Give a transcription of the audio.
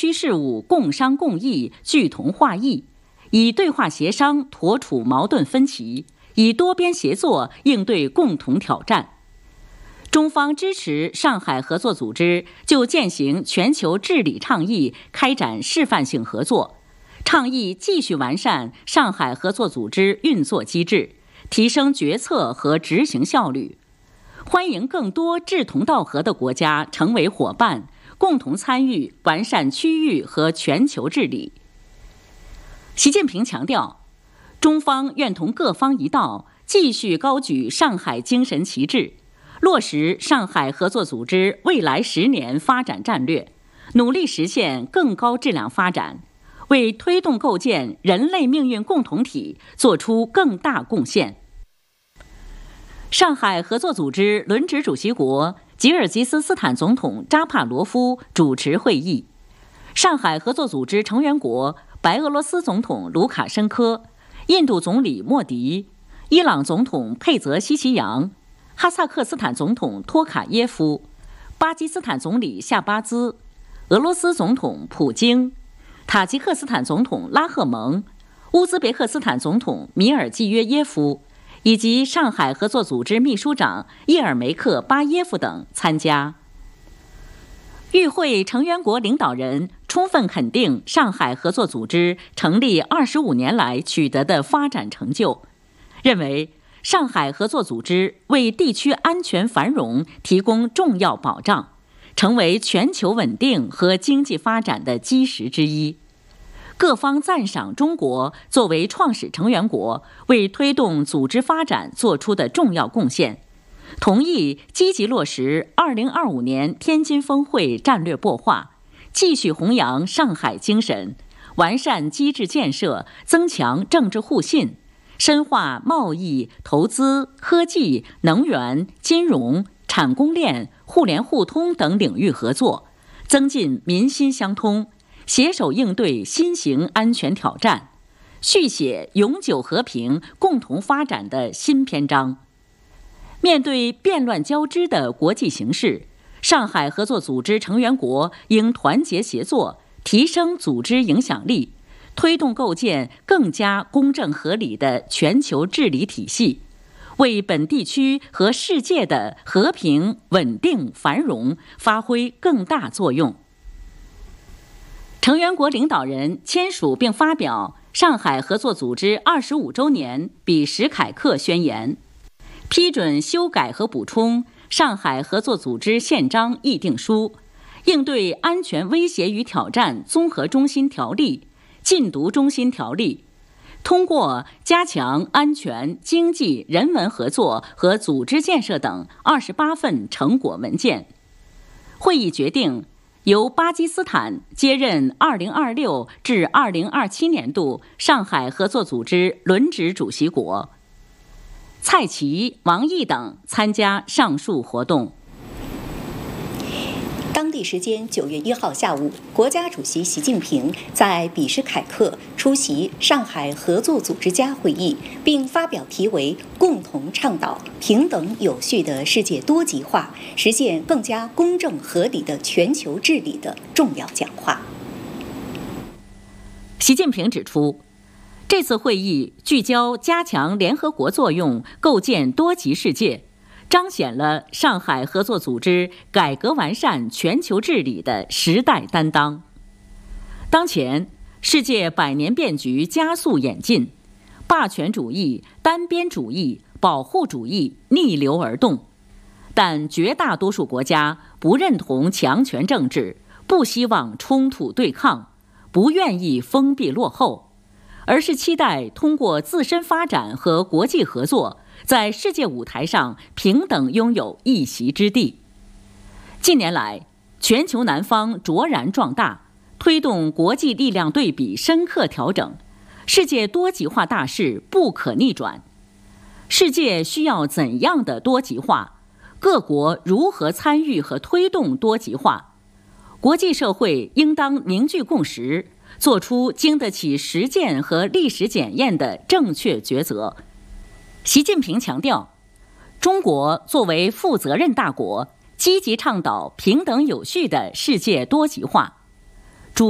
区事务共商共议、聚同化异，以对话协商妥处矛盾分歧，以多边协作应对共同挑战。中方支持上海合作组织就践行全球治理倡议开展示范性合作，倡议继续完善上海合作组织运作机制，提升决策和执行效率，欢迎更多志同道合的国家成为伙伴，共同参与完善区域和全球治理。习近平强调，中方愿同各方一道，继续高举上海精神旗帜，落实上海合作组织未来10年发展战略，努力实现更高质量发展，为推动构建人类命运共同体作出更大贡献。上海合作组织轮值主席国吉尔吉斯斯坦总统扎帕罗夫主持会议，上海合作组织成员国白俄罗斯总统卢卡申科、印度总理莫迪、伊朗总统佩泽西奇扬、哈萨克斯坦总统托卡耶夫、巴基斯坦总理夏巴兹、俄罗斯总统普京、塔吉克斯坦总统拉赫蒙、乌兹别克斯坦总统米尔济约耶夫以及上海合作组织秘书长叶尔梅克巴耶夫等参加。与会成员国领导人充分肯定上海合作组织成立25年来取得的发展成就，认为上海合作组织为地区安全繁荣提供重要保障，成为全球稳定和经济发展的基石之一。各方赞赏中国作为创始成员国为推动组织发展做出的重要贡献，同意积极落实2025年天津峰会战略擘画，继续弘扬上海精神，完善机制建设，增强政治互信，深化贸易、投资、科技、能源、金融、产供链、互联互通等领域合作，增进民心相通，携手应对新型安全挑战，续写永久和平共同发展的新篇章。面对变乱交织的国际形势，上海合作组织成员国应团结协作，提升组织影响力，推动构建更加公正合理的全球治理体系，为本地区和世界的和平、稳定、繁荣发挥更大作用。成员国领导人签署并发表上海合作组织25周年比什凯克宣言，批准修改和补充上海合作组织宪章议定书、应对安全威胁与挑战综合中心条例、禁毒中心条例，通过加强安全、经济、人文合作和组织建设等28份成果文件。会议决定由巴基斯坦接任2026至2027年度上海合作组织轮值主席国。蔡奇、王毅等参加上述活动。 当地时间9月1号下午，国家主席习近平在比什凯克出席上海合作组织家会议，并发表题为“共同倡导平等有序的世界多极化，实现更加公正合理的全球治理”的重要讲话。 习近平指出，这次会议聚焦加强联合国作用，构建多极世界，彰显了上海合作组织改革完善全球治理的时代担当。当前，世界百年变局加速演进，霸权主义、单边主义、保护主义逆流而动，但绝大多数国家不认同强权政治，不希望冲突对抗，不愿意封闭落后，而是期待通过自身发展和国际合作，在世界舞台上平等拥有一席之地。近年来，全球南方卓然壮大，推动国际力量对比深刻调整，世界多极化大势不可逆转。世界需要怎样的多极化？各国如何参与和推动多极化？国际社会应当凝聚共识，做出经得起实践和历史检验的正确抉择。习近平强调，中国作为负责任大国，积极倡导平等有序的世界多极化，